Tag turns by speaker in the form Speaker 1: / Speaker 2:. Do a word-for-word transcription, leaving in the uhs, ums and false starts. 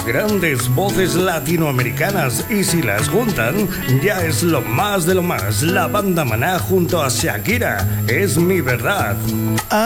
Speaker 1: grandes voces latinoamericanas, y si las juntan, ya es lo más de lo más. La banda Maná junto a Shakira, Es mi verdad.